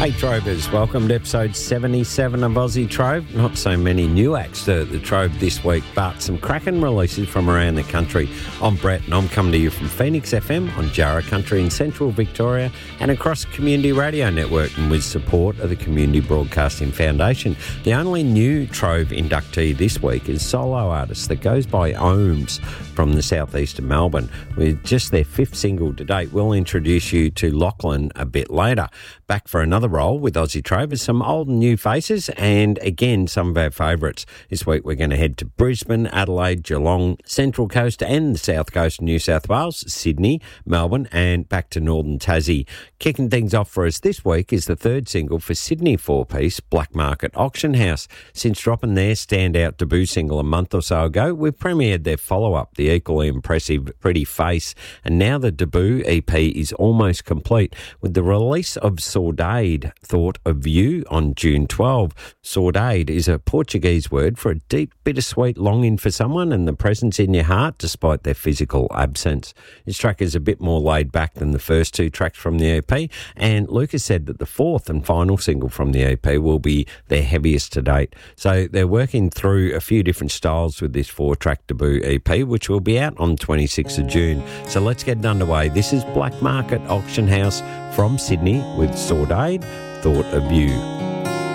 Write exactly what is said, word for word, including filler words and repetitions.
Hey Trovers, welcome to episode seventy-seven of Aussie Trove. Not so many new acts to the Trove this week, but some cracking releases from around the country. I'm Brett and I'm coming to you from Phoenix F M on Jarrah Country in central Victoria and across Community Radio Network, and with support of the Community Broadcasting Foundation. The only new Trove inductee this week is solo artist that goes by Ohms from the southeast of Melbourne. With just their fifth single to date, we'll introduce you to Lachlan a bit later. Back for another roll with Aussie Trovers, some old and new faces, and again, some of our favourites. This week we're going to head to Brisbane, Adelaide, Geelong, Central Coast and the South Coast of New South Wales, Sydney, Melbourne and back to Northern Tassie. Kicking things off for us this week is the third single for Sydney four-piece Black Market Auction House. Since dropping their standout debut single a month or so ago, we've premiered their follow-up, the equally impressive Pretty Face, and now the debut E P is almost complete with the release of Saudade, Thought of You, on June twelfth. Saudade is a Portuguese word for a deep, bittersweet longing for someone and the presence in your heart despite their physical absence. This track is a bit more laid back than the first two tracks from the E P, and Lucas said that the fourth and final single from the E P will be their heaviest to date. So they're working through a few different styles with this four-track debut E P, which will be out on twenty-sixth of June. So let's get it underway. This is Black Market Auction House from Sydney with Saudade, Thought of You.